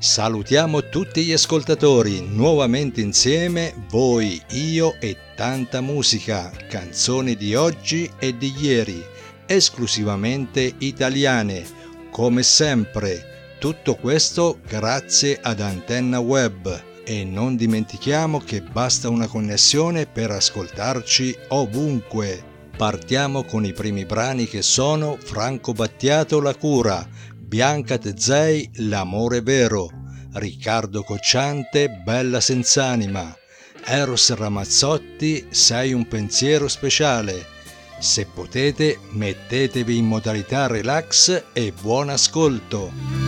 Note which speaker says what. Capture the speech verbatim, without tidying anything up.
Speaker 1: Salutiamo tutti gli ascoltatori, nuovamente insieme, voi, io e tanta musica, canzoni di oggi e di ieri, esclusivamente italiane, come sempre. Tutto questo grazie ad Antenna Web e non dimentichiamo che basta una connessione per ascoltarci ovunque. Partiamo con i primi brani che sono Franco Battiato La Cura, Bianca Tezzei L'amore vero, Riccardo Cocciante Bella senz'anima, Eros Ramazzotti Sei un pensiero speciale. Se potete mettetevi in modalità relax e buon ascolto.